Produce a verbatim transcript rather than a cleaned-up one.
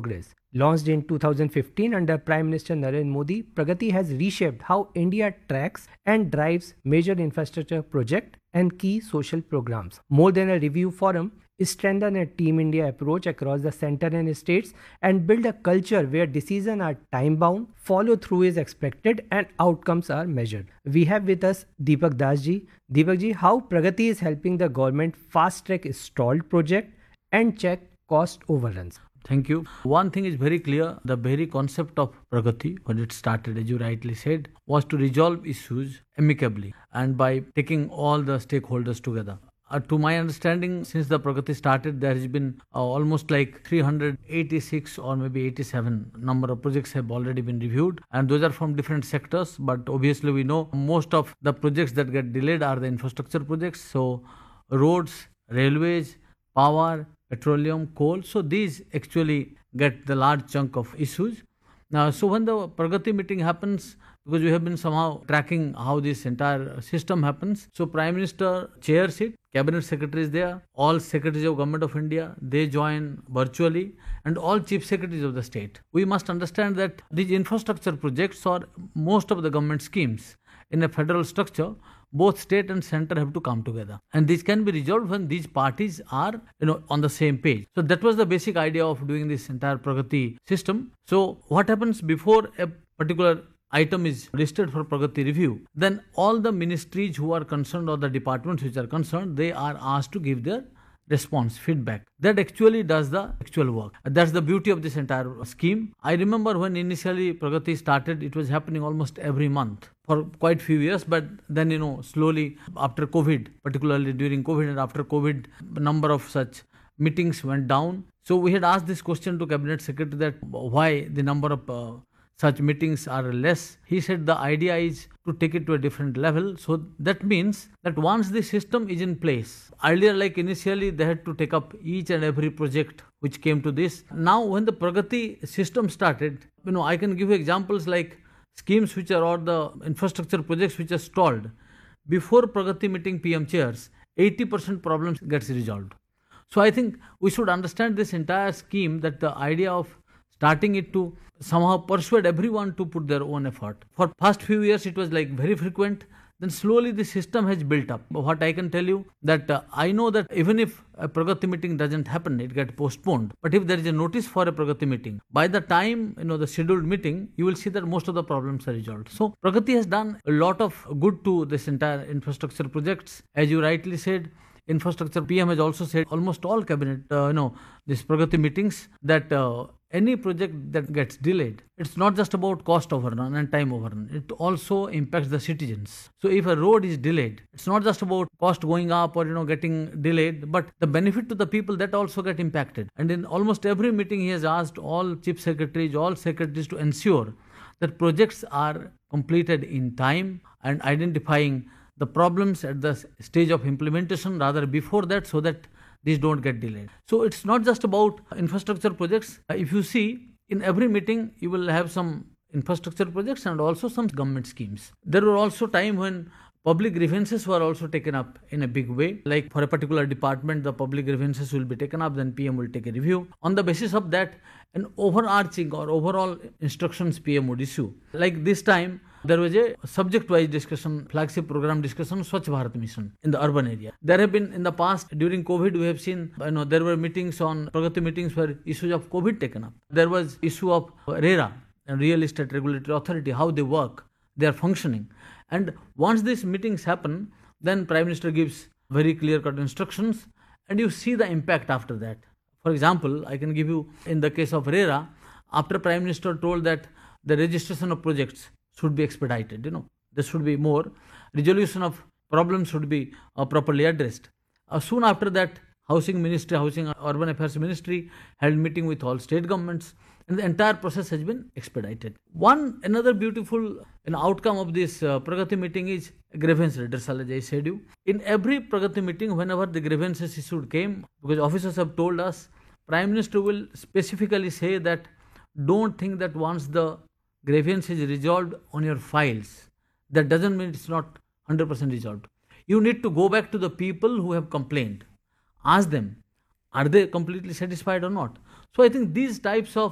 progress. Launched in two thousand fifteen under Prime Minister Narendra Modi, Pragati has reshaped how India tracks and drives major infrastructure projects and key social programs. More than a review forum, strengthen a Team India approach across the center and states, and build a culture where decisions are time bound, follow through is expected, and outcomes are measured. We have with us Deepak Das ji. Deepak ji, how Pragati is helping the government fast track stalled project and check cost overruns? Thank you. One thing is very clear, the very concept of Pragati, when it started, as you rightly said, was to resolve issues amicably and by taking all the stakeholders together. Uh, to my understanding, since the Pragati started, there has been uh, almost like three hundred eighty-six or maybe eighty-seven number of projects have already been reviewed, and those are from different sectors. But obviously, we know most of the projects that get delayed are the infrastructure projects. So, roads, railways, power, petroleum, coal. So, these actually get the large chunk of issues. Now, so when the Pragati meeting happens, because we have been somehow tracking how this entire system happens. So Prime Minister chairs it, Cabinet Secretary is there, all Secretaries of Government of India, they join virtually, and all Chief Secretaries of the state. We must understand that these infrastructure projects or most of the government schemes in a federal structure, both state and center have to come together. And this can be resolved when these parties are, you know, on the same page. So that was the basic idea of doing this entire Pragati system. So what happens before a particular item is listed for Pragati review, then all the ministries who are concerned or the departments which are concerned, they are asked to give their response, feedback. That actually does the actual work. That's the beauty of this entire scheme. I remember when initially Pragati started, it was happening almost every month for quite few years, but then, you know, slowly after COVID, particularly during COVID and after COVID, the number of such meetings went down. So we had asked this question to Cabinet Secretary that why the number of uh, such meetings are less. He said the idea is to take it to a different level. So that means that once the system is in place, earlier like initially they had to take up each and every project which came to this. Now when the Pragati system started, you know, I can give you examples like schemes which are or the infrastructure projects which are stalled. Before Pragati meeting P M chairs, eighty percent problems gets resolved. So I think we should understand this entire scheme, that the idea of starting it to somehow persuade everyone to put their own effort. For past few years, it was like very frequent. Then slowly the system has built up. What I can tell you that uh, I know that even if a Pragati meeting doesn't happen, it gets postponed. But if there is a notice for a Pragati meeting, by the time, you know, the scheduled meeting, you will see that most of the problems are resolved. So Pragati has done a lot of good to this entire infrastructure projects. As you rightly said, infrastructure P M has also said almost all cabinet, uh, you know, this Pragati meetings that uh, any project that gets delayed, it's not just about cost overrun and time overrun. It also impacts the citizens. So if a road is delayed, it's not just about cost going up or, you know, getting delayed, but the benefit to the people that also get impacted. And in almost every meeting, he has asked all chief secretaries, all secretaries to ensure that projects are completed in time and identifying the problems at the stage of implementation rather before that, so that these don't get delayed. So it's not just about infrastructure projects. If you see, in every meeting, you will have some infrastructure projects and also some government schemes. There were also time when public grievances were also taken up in a big way. Like for a particular department, the public grievances will be taken up, then P M will take a review. On the basis of that, an overarching or overall instructions P M would issue. Like this time, there was a subject-wise discussion, flagship program discussion, Swachh Bharat Mission in the urban area. There have been in the past, during COVID, we have seen, you know, there were meetings on Pragati meetings where issues of COVID taken up. There was issue of RERA, and Real Estate Regulatory Authority, how they work, they are functioning. And once these meetings happen, then Prime Minister gives very clear-cut instructions, and you see the impact after that. For example, I can give you, in the case of RERA, after Prime Minister told that the registration of projects should be expedited, you know, there should be more. Resolution of problems should be uh, properly addressed. Uh, soon after that, Housing Ministry, Housing and Urban Affairs Ministry held meeting with all state governments, and the entire process has been expedited. One another beautiful you know, outcome of this uh, Pragati meeting is grievance redressal, as I said you. In every Pragati meeting, whenever the grievances issued came, because officers have told us, Prime Minister will specifically say that don't think that once the grievance is resolved on your files, that doesn't mean it's not one hundred percent resolved. You need to go back to the people who have complained. Ask them, are they completely satisfied or not? So I think these types of